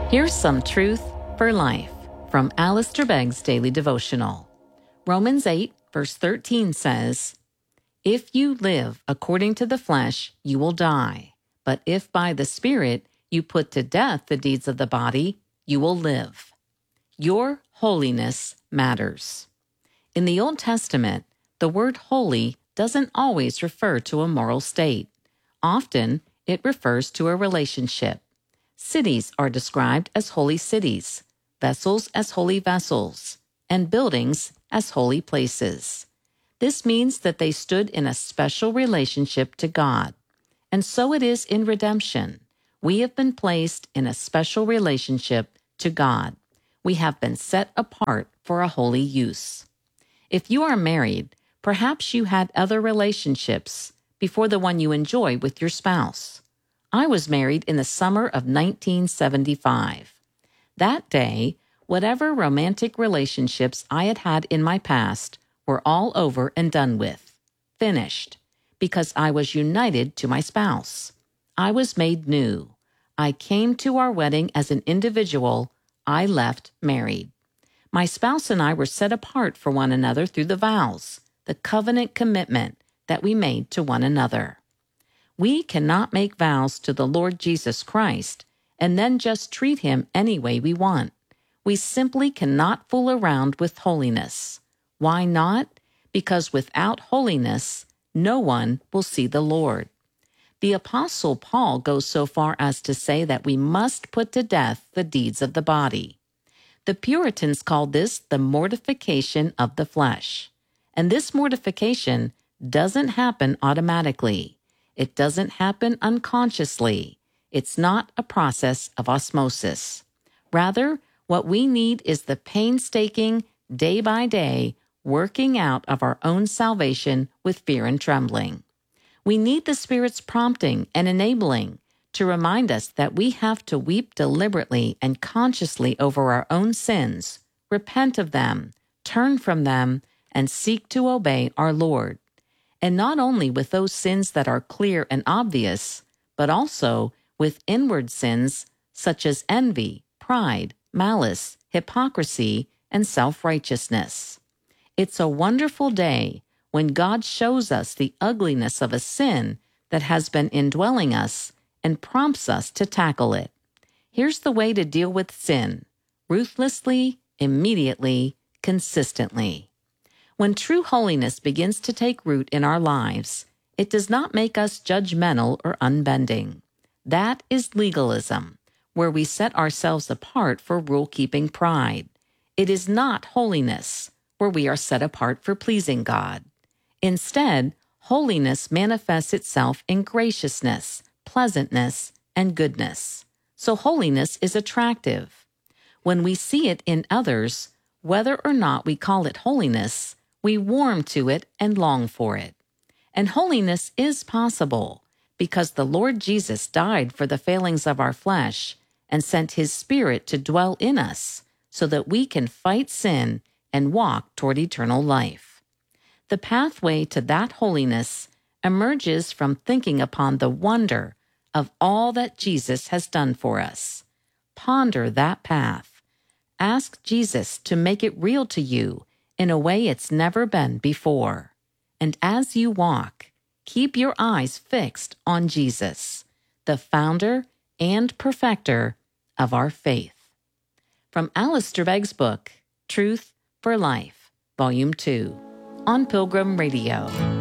Here's some truth for life from Alistair Begg's Daily Devotional. Romans 8, verse 13 says, "If you live according to the flesh, you will die. But if by the Spirit you put to death the deeds of the body, you will live." Your holiness matters. In the Old Testament, the word holy doesn't always refer to a moral state. Often, it refers to a relationship. Cities are described as holy cities, vessels as holy vessels, and buildings as holy places. This means that they stood in a special relationship to God. And so it is in redemption. We have been placed in a special relationship to God. We have been set apart for a holy use. If you are married, perhaps you had other relationships before the one you enjoy with your spouse. I was married in the summer of 1975. That day, whatever romantic relationships I had had in my past were all over and done with, finished, because I was united to my spouse. I was made new. I came to our wedding as an individual. I left married. My spouse and I were set apart for one another through the vows, the covenant commitment that we made to one another. We cannot make vows to the Lord Jesus Christ and then just treat him any way we want. We simply cannot fool around with holiness. Why not? Because without holiness, no one will see the Lord. The Apostle Paul goes so far as to say that we must put to death the deeds of the body. The Puritans called this the mortification of the flesh. And this mortification doesn't happen automatically. It doesn't happen unconsciously. It's not a process of osmosis. Rather, what we need is the painstaking, day-by-day working out of our own salvation with fear and trembling. We need the Spirit's prompting and enabling to remind us that we have to weep deliberately and consciously over our own sins, repent of them, turn from them, and seek to obey our Lord. And not only with those sins that are clear and obvious, but also with inward sins such as envy, pride, malice, hypocrisy, and self-righteousness. It's a wonderful day when God shows us the ugliness of a sin that has been indwelling us and prompts us to tackle it. Here's the way to deal with sin: ruthlessly, immediately, consistently. When true holiness begins to take root in our lives, it does not make us judgmental or unbending. That is legalism, where we set ourselves apart for rule-keeping pride. It is not holiness, where we are set apart for pleasing God. Instead, holiness manifests itself in graciousness, pleasantness, and goodness. So holiness is attractive. When we see it in others, whether or not we call it holiness, we warm to it and long for it. And holiness is possible because the Lord Jesus died for the failings of our flesh and sent his Spirit to dwell in us so that we can fight sin and walk toward eternal life. The pathway to that holiness emerges from thinking upon the wonder of all that Jesus has done for us. Ponder that path. Ask Jesus to make it real to you in a way it's never been before. And as you walk, keep your eyes fixed on Jesus, the founder and perfecter of our faith. From Alistair Begg's book, Truth for Life, Volume 2, on Pilgrim Radio.